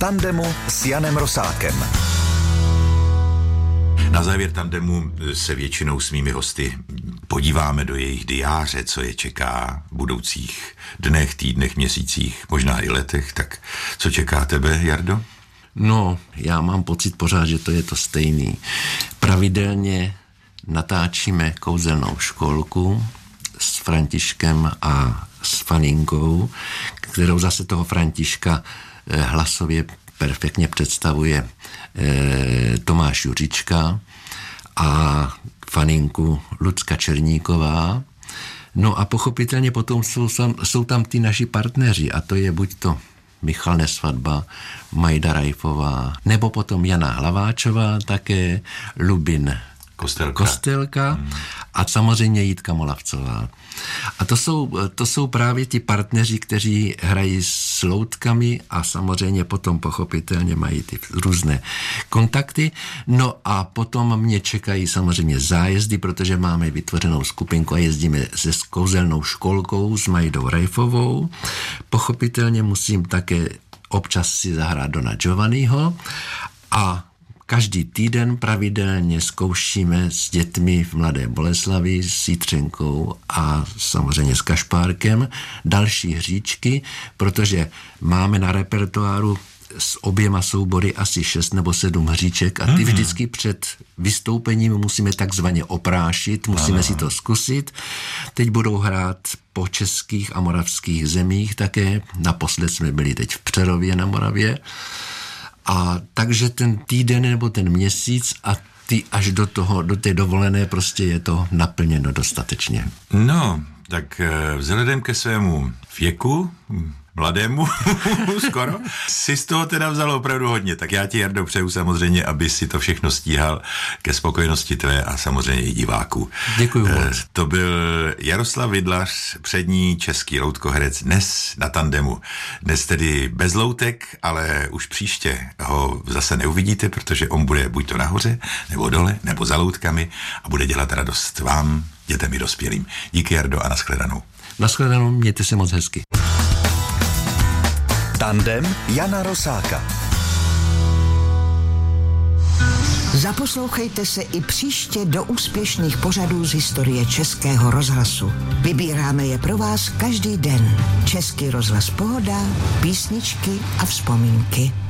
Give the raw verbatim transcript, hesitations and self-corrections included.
tandemu s Janem Rosákem. Na závěr tandemu se většinou s mými hosty podíváme do jejich diáře, co je čeká v budoucích dnech, týdnech, měsících, možná i letech. Tak co čeká tebe, Jardo? No, já mám pocit pořád, že to je to stejný. Pravidelně natáčíme kouzelnou školku s Františkem a s Faninkou, kterou zase toho Františka hlasově perfektně představuje eh, Tomáš Juřička a Faninku Lucka Černíková. No a pochopitelně potom jsou, jsou tam ty naši partneři a to je buď to Michal Nesvadba, Majda Rajfová, nebo potom Jana Hlaváčová, také Lubin Kostelka, Kostelka hmm. a samozřejmě Jitka Molavcová. A to jsou, to jsou právě ti partneři, kteří hrají s loutkami a samozřejmě potom pochopitelně mají ty různé kontakty. No a potom mě čekají samozřejmě zájezdy, protože máme vytvořenou skupinku a jezdíme se kouzelnou školkou s Majdou Rajfovou. Pochopitelně musím také občas si zahrát Dona Giovanniho a každý týden pravidelně zkoušíme s dětmi v Mladé Boleslavi, s Jitřenkou a samozřejmě s Kašpárkem další hříčky, protože máme na repertoáru s oběma soubory asi šest nebo sedm hříček a ty vždycky před vystoupením musíme takzvaně oprášit, musíme ano. si to zkusit. Teď budou hrát po českých a moravských zemích také, naposled jsme byli teď v Přerově na Moravě. A takže ten týden nebo ten měsíc a ty až do toho, do té dovolené prostě je to naplněno dostatečně. No, tak vzhledem ke svému věku, mladému skoro, si z toho teda vzal opravdu hodně. Tak já ti, Jardo, přeju samozřejmě, aby si to všechno stíhal ke spokojenosti tvé a samozřejmě i diváků. Děkuju moc. To byl Jaroslav Vidlař, přední český loutkoherec, dnes na tandemu. Dnes tedy bez loutek, ale už příště ho zase neuvidíte, protože on bude buď to nahoře, nebo dole, nebo za loutkami a bude dělat radost vám, dětem i dospělým. Díky, Jardo, a nashledanou. Nashledanou, mějte se moc hezky. Tandem Jana Rosáka. Zaposlouchejte se i příště do úspěšných pořadů z historie Českého rozhlasu. Vybíráme je pro vás každý den. Český rozhlas Pohoda, písničky a vzpomínky.